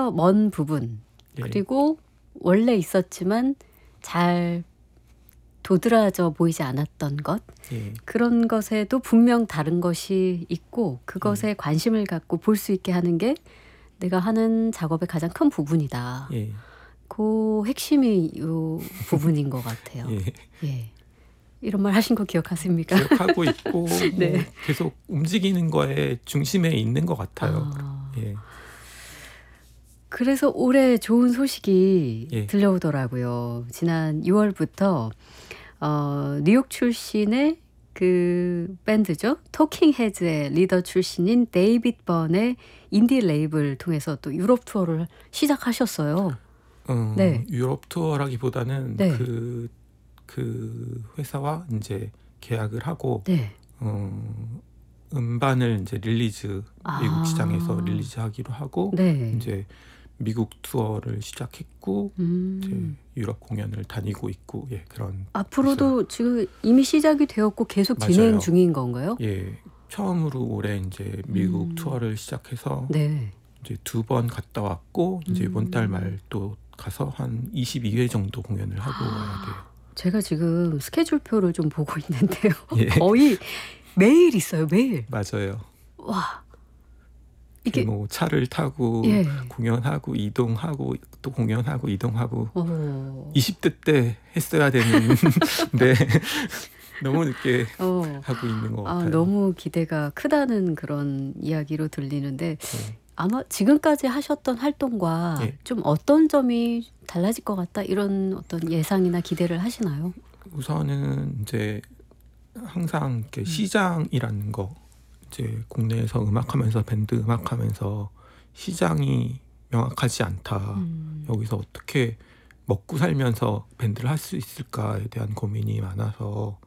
조금 더 먼 부분 예. 그리고 원래 있었지만 잘 도드라져 보이지 않았던 것 예. 그런 것에도 분명 다른 것이 있고 그것에 관심을 갖고 볼 수 있게 하는 게 내가 하는 작업의 가장 큰 부분이다. 예. 그 핵심이 이 부분인 것 같아요. 예. 예. 이런 말 하신 거 기억하십니까? 기억하고 있고 네. 뭐 계속 움직이는 거에 중심에 있는 것 같아요. 예. 그래서 올해 좋은 소식이 예. 들려오더라고요. 지난 6월부터 뉴욕 출신의 그 밴드죠. 토킹 헤즈의 리더 출신인 데이빗 번의 인디 레이블 통해서 또 유럽 투어를 시작하셨어요. 네. 유럽 투어라기보다는 네. 그 회사와 이제 계약을 하고 네. 음반을 이제 릴리즈 미국 시장에서 릴리즈하기로 하고 네. 이제 미국 투어를 시작했고 이제 유럽 공연을 다니고 있고 예 그런 앞으로도 지금 이미 시작이 되었고 계속 맞아요. 진행 중인 건가요? 예 처음으로 올해 이제 미국 투어를 시작해서 네. 이제 2번 갔다 왔고 이제 이번 달 말 또 가서 한 22회 정도 공연을 하고 와야 돼요. 제가 지금 스케줄표를 좀 보고 있는데요. 예. 거의 매일 있어요. 매일. 맞아요. 와. 이게 이게 뭐 차를 타고 예. 공연하고 이동하고 또 공연하고 이동하고 20대 때 했어야 되는데 너무 늦게 하고 있는 것 같아요. 너무 기대가 크다는 그런 이야기로 들리는데 아마 지금까지 하셨던 활동과 예. 좀 어떤 점이 달라질 것 같다 이런 어떤 예상이나 기대를 하시나요? 우선은 이제 항상 이렇게 시장이라는 거 이제 국내에서 음악하면서 밴드 음악하면서 시장이 명확하지 않다. 여기서 어떻게 먹고 살면서 밴드를 할 수 있을까에 대한 고민이 많아서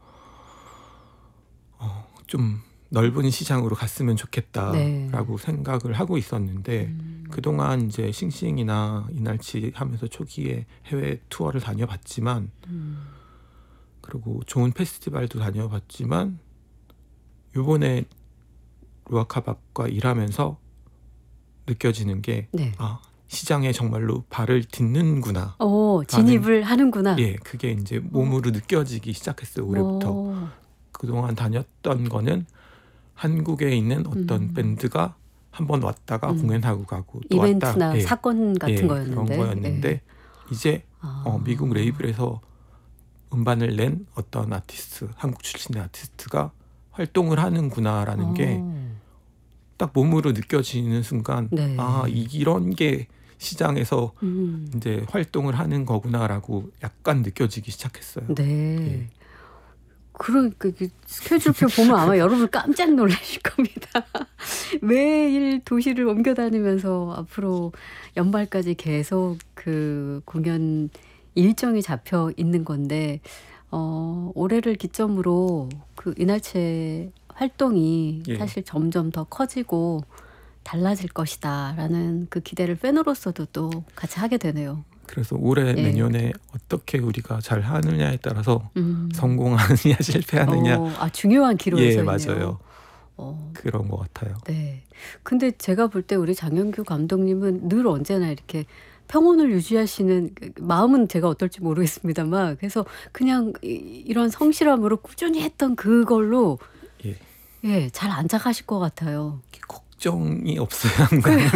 좀 넓은 시장으로 갔으면 좋겠다라고 생각을 하고 있었는데 그동안 이제 싱싱이나 이날치 하면서 초기에 해외 투어를 다녀봤지만 그리고 좋은 페스티벌도 다녀봤지만 요번에 루아카밥과 일하면서 느껴지는 게 시장에 정말로 발을 딛는구나. 진입을 하는구나. 예, 그게 이제 몸으로 느껴지기 시작했어요. 올해부터. 그동안 다녔던 거는 한국에 있는 어떤 밴드가 한번 왔다가 공연하고 가고 또 이벤트나 왔다. 사건 같은 그런 거였는데 이제 미국 레이블에서 음반을 낸 어떤 아티스트, 한국 출신의 아티스트가 활동을 하는구나라는 게 딱 몸으로 느껴지는 순간 이런 게 시장에서 이제 활동을 하는 거구나라고 약간 느껴지기 시작했어요. 네. 그러니까 스케줄표 보면 아마 여러분 깜짝 놀라실 겁니다. 매일 도시를 옮겨 다니면서 앞으로 연말까지 계속 그 공연 일정이 잡혀 있는 건데 올해를 기점으로 그 이날치의 활동이 사실 점점 더 커지고 달라질 것이다라는 그 기대를 팬으로서도 또 같이 하게 되네요. 그래서 올해 내년에 어떻게 우리가 잘 하느냐에 따라서 성공하느냐 실패하느냐 중요한 기로에 서 있네요. 맞아요. 그런 것 같아요. 네. 근데 제가 볼 때 우리 장영규 감독님은 늘 언제나 이렇게 평온을 유지하시는 마음은 제가 어떨지 모르겠습니다만 그래서 그냥 이런 성실함으로 꾸준히 했던 그걸로 잘 안착하실 것 같아요. 걱정이 없어야 한 거예요.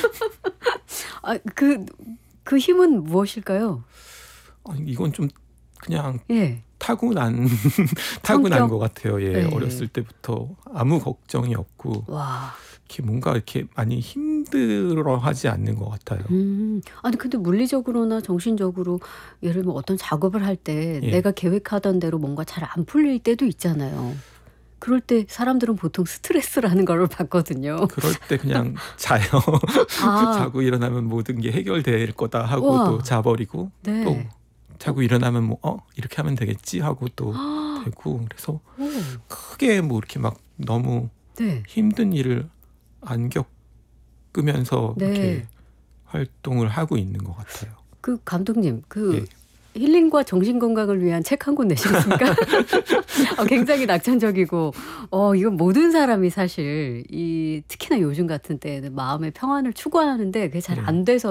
그 힘은 무엇일까요? 이건 좀 그냥 타고난 것 같아요. 어렸을 때부터 아무 걱정이 없고 이렇게 뭔가 이렇게 많이 힘들어하지 않는 것 같아요. 아니 근데 물리적으로나 정신적으로 예를 들면 어떤 작업을 할 때 내가 계획하던 대로 뭔가 잘 안 풀릴 때도 있잖아요. 그럴 때 사람들은 보통 스트레스라는 걸 받거든요. 그럴 때 그냥 자요. 자고 일어나면 모든 게 해결될 거다 하고 또 자버리고 또 자고 일어나면 이렇게 하면 되겠지 하고 또 되고 그래서 크게 뭐 이렇게 막 너무 힘든 일을 안 겪으면서 이렇게 활동을 하고 있는 것 같아요. 그 감독님 힐링과 정신 건강을 위한 책 한 권 내시겠습니까? 굉장히 낙천적이고 이건 모든 사람이 사실 특히나 요즘 같은 때에는 마음의 평안을 추구하는데 그게 잘 안 돼서